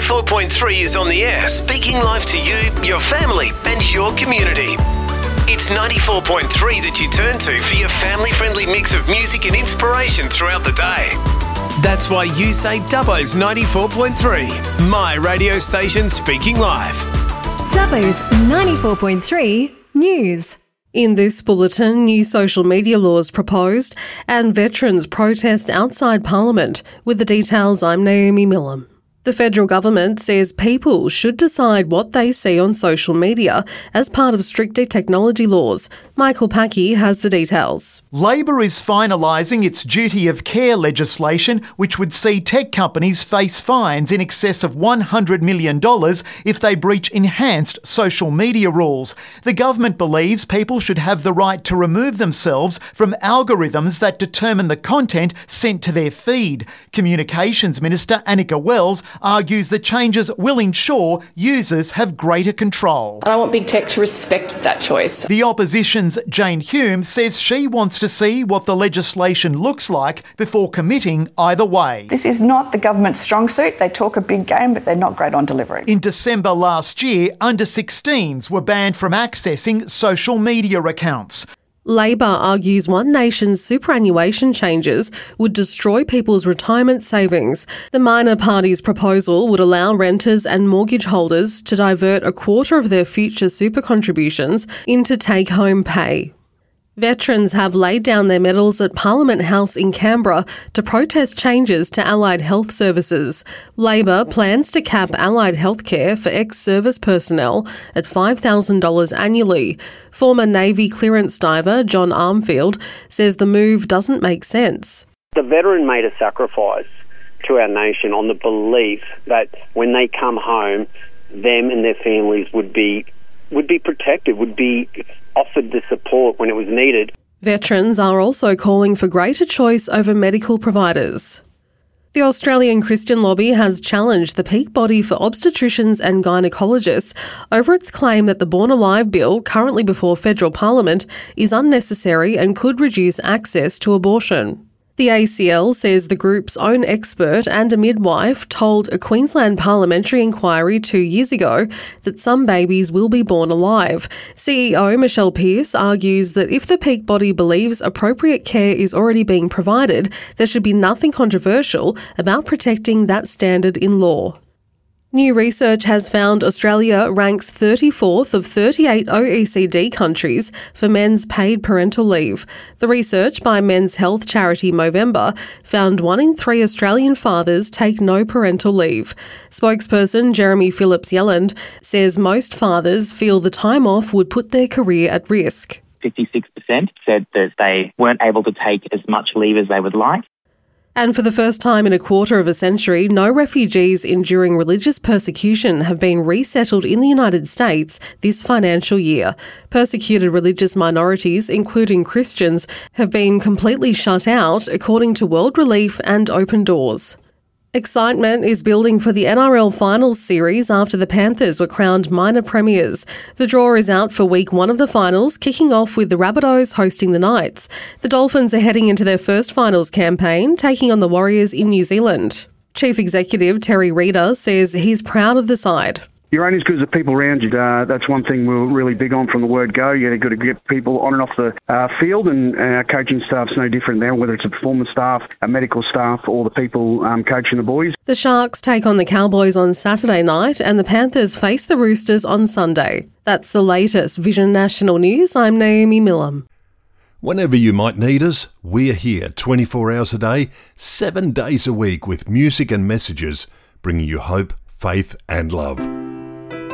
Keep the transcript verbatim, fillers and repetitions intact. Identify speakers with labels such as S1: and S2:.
S1: ninety-four point three is on the air, speaking live to you, your family and your community. It's ninety-four point three that you turn to for your family-friendly mix of music and inspiration throughout the day. That's why you say Dubbo's ninety-four point three, my radio station speaking live.
S2: Dubbo's ninety-four point three News.
S3: In this bulletin, new social media laws proposed and veterans protest outside Parliament. With the details, I'm Naomi Millam. The federal government says people should decide what they see on social media as part of stricter technology laws. Michael Packey has the details.
S4: Labor is finalising its duty of care legislation, which would see tech companies face fines in excess of one hundred million dollars if they breach enhanced social media rules. The government believes people should have the right to remove themselves from algorithms that determine the content sent to their feed. Communications Minister Annika Wells argues the changes will ensure users have greater control.
S5: And I want big tech to respect that choice.
S4: The opposition's Jane Hume says she wants to see what the legislation looks like before committing either way.
S6: This is not the government's strong suit. They talk a big game, but they're not great on delivering.
S4: In December last year, under sixteens were banned from accessing social media accounts.
S3: Labor argues One Nation's superannuation changes would destroy people's retirement savings. The minor party's proposal would allow renters and mortgage holders to divert a quarter of their future super contributions into take-home pay. Veterans have laid down their medals at Parliament House in Canberra to protest changes to allied health services. Labor plans to cap allied healthcare for ex-service personnel at five thousand dollars annually. Former Navy clearance diver John Armfield says the move doesn't make sense.
S7: The veteran made a sacrifice to our nation on the belief that when they come home, them and their families would be would be protected, would be offered the support when it was needed.
S3: Veterans are also calling for greater choice over medical providers. The Australian Christian Lobby has challenged the peak body for obstetricians and gynecologists over its claim that the Born Alive bill, currently before federal parliament, is unnecessary and could reduce access to abortion. The A C L says the group's own expert and a midwife told a Queensland parliamentary inquiry two years ago that some babies will be born alive. C E O Michelle Pearce argues that if the peak body believes appropriate care is already being provided, there should be nothing controversial about protecting that standard in law. New research has found Australia ranks thirty-fourth of thirty-eight O E C D countries for men's paid parental leave. The research by men's health charity Movember found one in three Australian fathers take no parental leave. Spokesperson Jeremy Phillips-Yelland says most fathers feel the time off would put their career at risk.
S8: fifty-six percent said that they weren't able to take as much leave as they would like.
S3: And for the first time in a quarter of a century, no refugees enduring religious persecution have been resettled in the United States this financial year. Persecuted religious minorities, including Christians, have been completely shut out, according to World Relief and Open Doors. Excitement is building for the N R L Finals series after the Panthers were crowned minor premiers. The draw is out for week one of the finals, kicking off with the Rabbitohs hosting the Knights. The Dolphins are heading into their first finals campaign, taking on the Warriors in New Zealand. Chief Executive Terry Reader says he's proud of the side.
S9: You're only as good as the people around you. Uh, that's one thing we're really big on from the word go. You've got to get people on and off the uh, field, and our coaching staff's no different now, whether it's a performance staff, a medical staff, or the people um, coaching the boys.
S3: The Sharks take on the Cowboys on Saturday night, and the Panthers face the Roosters on Sunday. That's the latest Vision National News. I'm Naomi Millam.
S10: Whenever you might need us, we're here twenty-four hours a day, seven days a week with music and messages, bringing you hope, faith and love.